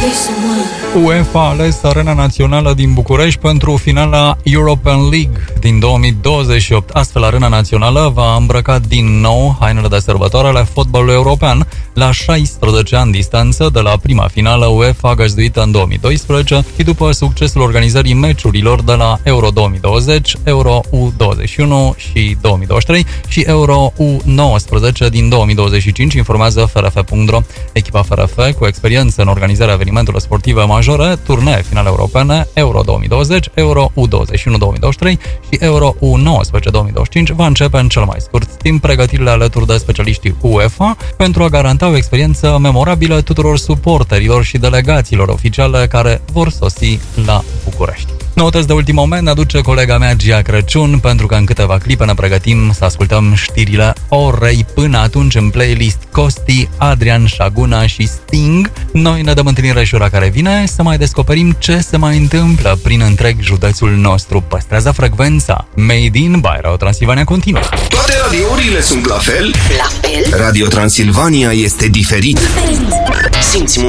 UEFA a ales Arena Națională din București pentru finala European League din 2028. Astfel, Arena Națională va îmbrăca din nou hainele de sărbătoare ale fotbalului european la 16 ani distanță de la prima finală UEFA găzduită în 2012 și după succesul organizării meciurilor de la Euro 2020, Euro U21 și 2023 și Euro U19 din 2025, informează FRF.ro. Echipa FRF, cu experiență în organizarea evenimentelor sportive majore, turnee finale europene, Euro 2020, Euro U21 2023 și Euro U19 2025, va începe în cel mai scurt timp pregătirile alături de specialiștii UEFA pentru a garanta o experiență memorabilă tuturor suporterilor și delegațiilor oficiale care vor sosi la București. Noutăți de ultim moment ne aduce colega mea Gia Crăciun, pentru că în câteva clipe ne pregătim să ascultăm știrile orei. Până atunci, în playlist Costi, Adrian Șaguna și Sting. Noi ne dăm întâlnire și ora care vine să mai descoperim ce se mai întâmplă prin întreg județul nostru. Păstrează frecvența. Made in by Radio Transilvania continuă. Toate radiourile sunt la fel? Radio Transilvania este diferit. Simți